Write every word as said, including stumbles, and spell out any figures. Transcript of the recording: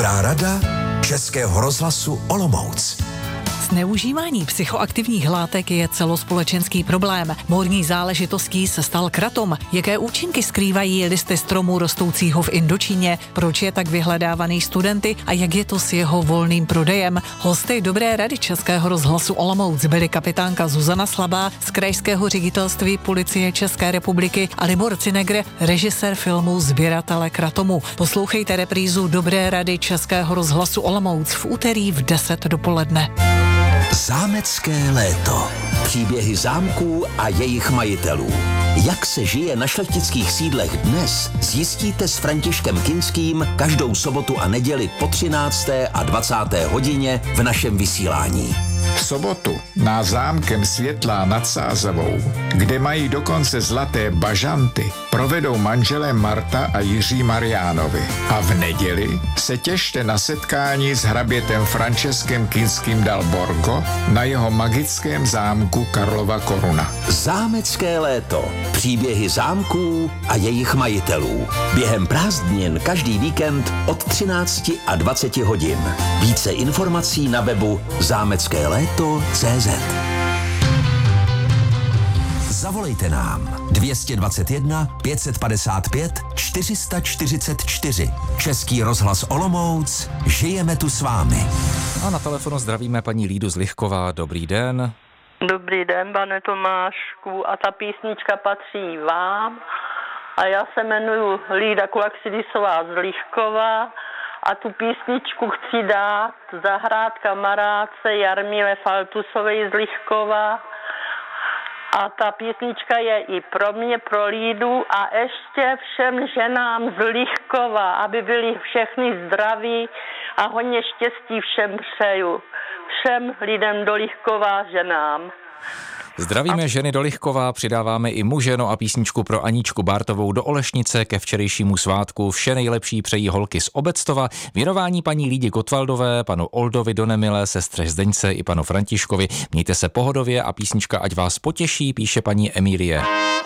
Dobrá rada Českého rozhlasu Olomouc. Zneužívání psychoaktivních látek je celospolečenský problém. Módní záležitostí se stal kratom. Jaké účinky skrývají listy stromů rostoucího v Indočíně? Proč je tak vyhledávaný studenty a jak je to s jeho volným prodejem? Hosty Dobré rady Českého rozhlasu Olomouc byly kapitánka Zuzana Slabá z Krajského ředitelství Policie České republiky a Libor Cinegr, režisér filmu Sběratele kratomu. Poslouchejte reprízu Dobré rady Českého rozhlasu Olomouc v úterý v deset dopoledne. Zámecké léto. Příběhy zámků a jejich majitelů. Jak se žije na šlechtických sídlech dnes, zjistíte s Františkem Kinským každou sobotu a neděli po třinácté a dvacáté hodině v našem vysílání. V sobotu na zámkem Světlá nad Sázavou, kde mají dokonce zlaté bažanty, provedou manželé Marta a Jiří Mariánovi. A v neděli se těšte na setkání s hrabětem Franceskem Kinským dal Borgo na jeho magickém zámku Karlova Koruna. Zámecké léto. Příběhy zámků a jejich majitelů. Během prázdnin každý víkend od třinácti a dvaceti hodin. Více informací na webu zámecké léto tečka cé zet. Zavolejte nám dvě stě dvacet jedna pět set padesát pět čtyři sta čtyřicet čtyři. Český rozhlas Olomouc, žijeme tu s vámi. A na telefonu zdravíme paní Lídu Zlichková. Dobrý den. Dobrý den, pane Tomášku. A ta písnička patří vám. A já se jmenuji Lída Kulaxidisová Zlichková. A tu písničku chci dát zahrát kamarádce Jarmile Faltusové Zlichková. A ta písnička je i pro mě, pro Lídu a ještě všem ženám z Lichkova, aby byli všechny zdraví a hodně štěstí všem přeju. Všem lidem do Lichkova, ženám. Zdravíme ženy do Lichkova, přidáváme i muže, no a písničku pro Aničku Bártovou do Olešnice ke včerejšímu svátku. Vše nejlepší přejí holky z Obectova. Věnování paní Lídě Gotwaldové, panu Oldovi do Nemile, sestře Zdeňce i panu Františkovi. Mějte se pohodově a písnička ať vás potěší, píše paní Emílie.